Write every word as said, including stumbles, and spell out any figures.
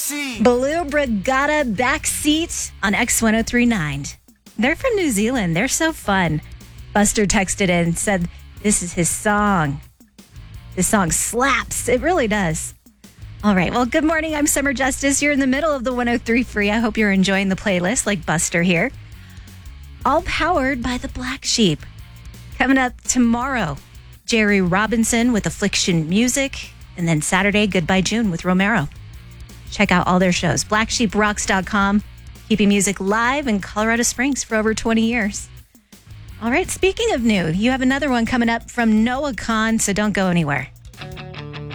Backseat. Blue Brigada Backseat on X one oh three point nine. They're from New Zealand. They're so fun. Buster texted in and said, this is his song. This song slaps. It really does. All right. Well, good morning. I'm Summer Justice. You're in the middle of the one oh three Free. I hope you're enjoying the playlist like Buster here. All powered by the Black Sheep. Coming up tomorrow, Jerry Robinson with Affliction Music. And then Saturday, Goodbye June with Romero. Check out all their shows. black sheep rocks dot com. Keeping music live in Colorado Springs for over twenty years. All right, speaking of new, you have another one coming up from Noah Kahan, so don't go anywhere.